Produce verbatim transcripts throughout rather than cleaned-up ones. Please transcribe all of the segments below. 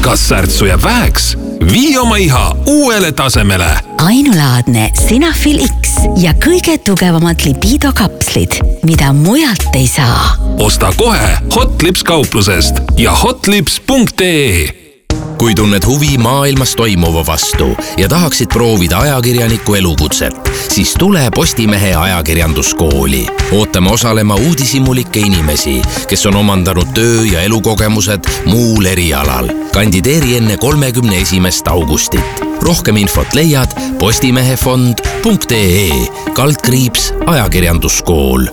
Kas särtsu jääb väheks? Vii oma iha uuele tasemele. Ainulaadne Sinafil X ja kõige tugevamad libido kapslid, mida mujalt ei saa. Osta kohe Hotlips kauplusest ja hotlips punkt ee. Kui tunned huvi maailmas toimuva vastu ja tahaksid proovida ajakirjaniku elukutset, siis tule Postimehe ajakirjanduskooli. Ootame osalema uudishimulikke inimesi, kes on omandanud töö- ja elukogemused muul erialal. Kandideeri enne kolmekümne esimest augustit. Rohkem infot leiad postimehefond punkt ee, kaldkriips ajakirjanduskool.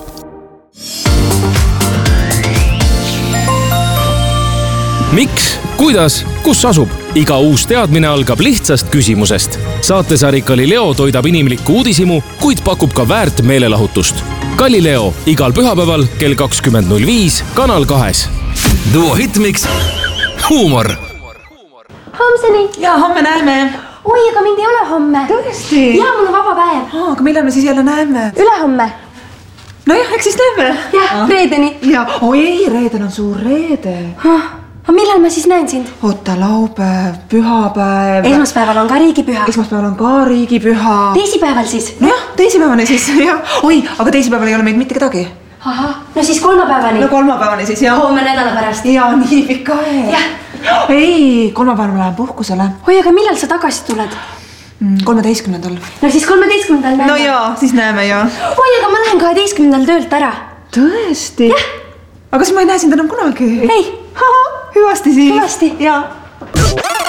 Miks? Kuidas? Kus asub? Iga uus teadmine algab lihtsast küsimusest. Saatesari Galileo toidab inimlikku uudishimu, kuid pakub ka väärt meelelahutust. Galileo igal pühapäeval kell kakskümmend null viis Kanal kahes. Duo Hitmix. Huumor. Homseni. Ja, homme näeme. Oi, aga mind ei ole homme. Tõesti? Ja, mul on vaba päev. Aa, aga millal me siis jälle näeme? Ülehomme. No jah, eks siis näeme. Ja, reedeni. Ja, oi ei, reeden on suur reede. Aga millal ma siis näen sind? Oota, laupäev, pühapäev. Esmaspäeval on ka riigipüha. Esmaspäeval on ka riigipüha. Teisipäeval siis? No jah, teisipäevane siis, jah. Oi, aga teisipäeval ei ole meid mitte kedagi. Aha, no siis kolmapäevani. No kolmapäevani siis, jah. Homme nädala pärast. Ja, nii pikka aeg. Jah. Ei, kolmapäeval ma lähen puhkusele. Oi, aga millal sa tagasi tuled? kolmeteistkümnendal. No siis kolmeteistkümnendal näeme. No jaa, siis näeme, jah. Oi, aga ma lähen kaheteistkümnendal töölt ära. Tõesti? Jah. Aga siis ma ei näe sind enam kunagi. Ei. Hüvasti siis. Hüvasti. Jaa.